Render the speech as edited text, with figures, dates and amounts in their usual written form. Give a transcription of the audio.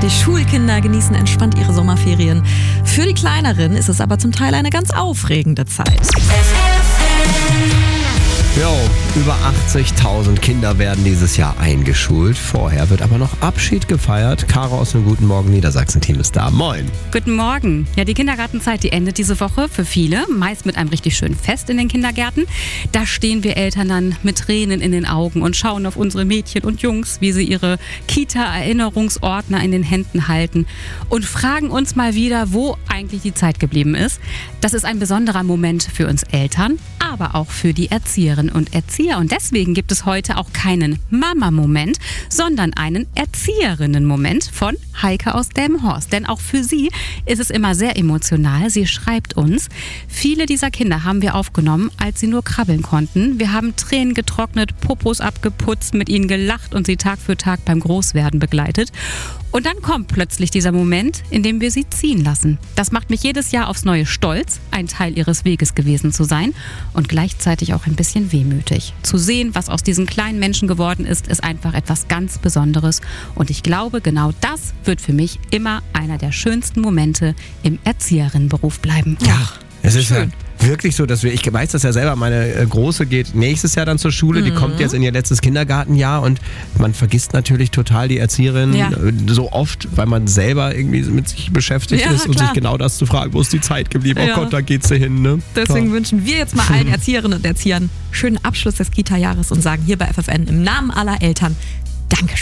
Die Schulkinder genießen entspannt ihre Sommerferien. Für die Kleineren ist es aber zum Teil eine ganz aufregende Zeit. Jo, über 80.000 Kinder werden dieses Jahr eingeschult. Vorher wird aber noch Abschied gefeiert. Caro aus dem Guten Morgen Niedersachsen-Team ist da. Moin. Guten Morgen. Ja, die Kindergartenzeit, die endet diese Woche für viele. Meist mit einem richtig schönen Fest in den Kindergärten. Da stehen wir Eltern dann mit Tränen in den Augen und schauen auf unsere Mädchen und Jungs, wie sie ihre Kita-Erinnerungsordner in den Händen halten und fragen uns mal wieder, wo eigentlich die Zeit geblieben ist. Das ist ein besonderer Moment für uns Eltern, aber auch für die Erzieherinnen und Erzieher. Und deswegen gibt es heute auch keinen Mama-Moment, sondern einen Erzieherinnen-Moment von Heike aus Delmenhorst. Denn auch für sie ist es immer sehr emotional. Sie schreibt uns, viele dieser Kinder haben wir aufgenommen, als sie nur krabbeln konnten. Wir haben Tränen getrocknet, Popos abgeputzt, mit ihnen gelacht und sie Tag für Tag beim Großwerden begleitet. Und dann kommt plötzlich dieser Moment, in dem wir sie ziehen lassen. Das macht mich jedes Jahr aufs Neue stolz, ein Teil ihres Weges gewesen zu sein und gleichzeitig auch ein bisschen wehmütig. Zu sehen, was aus diesen kleinen Menschen geworden ist, ist einfach etwas ganz Besonderes. Und ich glaube, genau das wird für mich immer einer der schönsten Momente im Erzieherinnenberuf bleiben. Ja, es ist schön. Ja wirklich so, dass ich weiß das ja selber, meine Große geht nächstes Jahr dann zur Schule, die kommt jetzt in ihr letztes Kindergartenjahr und man vergisst natürlich total die Erzieherin so oft, weil man selber irgendwie mit sich beschäftigt ist und sich genau das zu fragen, wo ist die Zeit geblieben? Oh Gott, da geht sie hin. Ne? Deswegen wünschen wir jetzt mal allen Erzieherinnen und Erziehern schönen Abschluss des Kita-Jahres und sagen hier bei FFN im Namen aller Eltern Dankeschön.